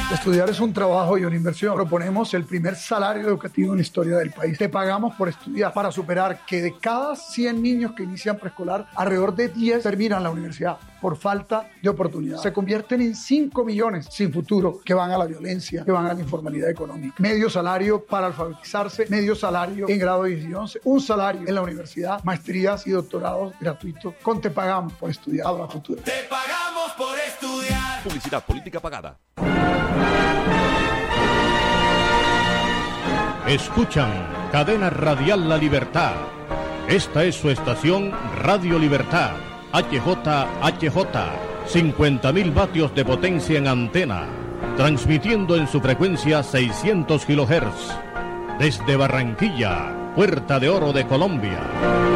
Estudiar es un trabajo y una inversión. Proponemos el primer salario educativo en la historia del país. Te pagamos por estudiar para superar que de cada 100 niños que inician preescolar, alrededor de 10 terminan la universidad por falta de oportunidad. Se convierten en 5 millones sin futuro que van a la violencia, que van a la informalidad económica. Medio salario para alfabetizarse, medio salario en grado 10 y 11, un salario en la universidad, maestrías y doctorados gratuitos. Con Te Pagamos por Estudiar a futuro. Te pagamos por estudiar. Publicidad política pagada. Escuchan Cadena Radial La Libertad. Esta es su estación Radio Libertad. HJHJ, 50.000 vatios de potencia en antena, transmitiendo en su frecuencia 600 kHz. Desde Barranquilla, Puerta de Oro de Colombia.